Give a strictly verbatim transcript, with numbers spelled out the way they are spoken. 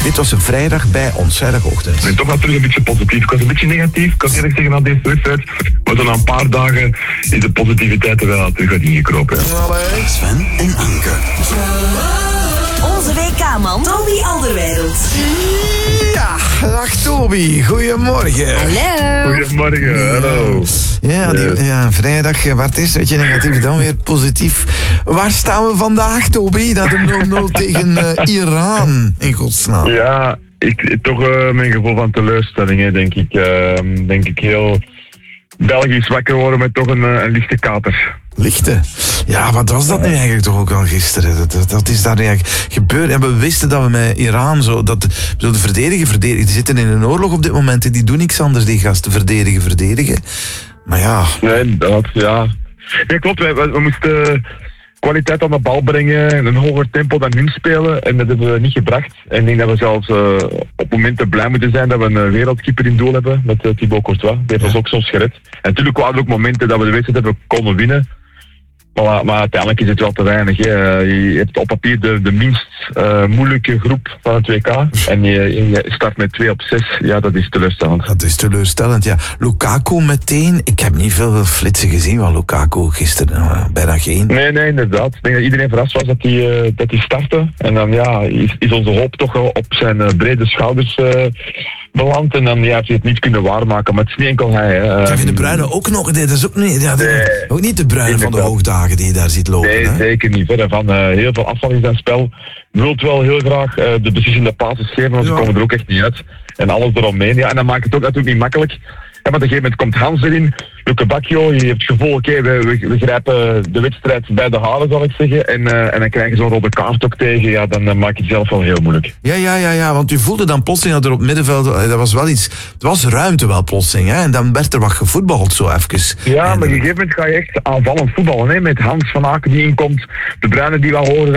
Dit was een vrijdag bij ons, vrijdagochtend. Ik ben toch wel terug een beetje positief. Ik was een beetje negatief, ik kan eerlijk zeggen na deze wedstrijd. Maar dan na een paar dagen is de positiviteit er wel terug uit ingekropen. Allee. Sven en Anke. Onze W K-man Toby Alderweireld. Ja, dag Toby, goedemorgen. Hallo. Goedemorgen, hallo. Ja, die, ja, vrijdag, waar het is, weet je, negatief, dan weer positief. Waar staan we vandaag, Toby? Dat een nul nul tegen uh, Iran, in godsnaam. Ja, ik, toch uh, mijn gevoel van teleurstelling, hè, denk ik. Uh, denk ik heel Belgisch wakker worden met toch een, een lichte kater. Lichte. Ja, wat was dat nu eigenlijk toch ook al gisteren? Dat, dat, dat is daar eigenlijk gebeurd. En we wisten dat we met Iran zo, dat, zo de verdedigen, verdedigen. Die zitten in een oorlog op dit moment en die doen niks anders, die gasten. Verdedigen, verdedigen. Maar ja. Nee, dat, ja. Ja, klopt. We, we, we moesten kwaliteit aan de bal brengen en een hoger tempo dan hun spelen. En dat hebben we niet gebracht. En ik denk dat we zelfs uh, op momenten blij moeten zijn dat we een wereldkeeper in doel hebben met uh, Thibaut Courtois. Die heeft ons ook soms gered. En natuurlijk waren er ook momenten dat we de wedstrijd hebben konden winnen. Maar, maar uiteindelijk is het wel te weinig. Hè. Je hebt op papier de, de minst uh, moeilijke groep van het W K. En je, je start met twee op zes. Ja, dat is teleurstellend. Dat is teleurstellend, ja. Lukaku meteen. Ik heb niet veel flitsen gezien van Lukaku gisteren. Uh, bijna geen. Nee, nee, inderdaad. Ik denk dat iedereen verrast was dat hij uh, dat hij startte. En dan ja, is, is onze hoop toch wel op zijn uh, brede schouders uh, beland. En dan ja, heeft hij het niet kunnen waarmaken. Maar het is niet enkel hij. Hè. Kevin De Bruyne ook nog. Nee, dat is ook niet, ja, nee, ook niet De Bruyne van de hoogdagen die je daar ziet lopen. Nee, hè? zeker niet. Verder van uh, heel veel afval in zijn spel. Wilt wel heel graag uh, de beslissende passes geven, maar ze Ja. komen er ook echt niet uit. En alles eromheen. Ja, en dan maakt het ook natuurlijk niet makkelijk. Ja, maar op een gegeven moment komt Hans erin, Luke Bacchio, je hebt het gevoel, oké, okay, we, we, we grijpen de wedstrijd bij de haren, zal ik zeggen. En, uh, en dan krijg je zo'n rode kaart ook tegen, ja, dan uh, maak je het zelf wel heel moeilijk. Ja, ja, ja, ja, want u voelde dan plotseling dat er op het middenveld, dat was wel iets, het was ruimte wel plotseling, hè, en dan werd er wat gevoetbald zo even. Ja, en, maar op een gegeven moment ga je echt aanvallend voetballen, hè, met Hans van Aken die inkomt, De Bruyne die wel hoger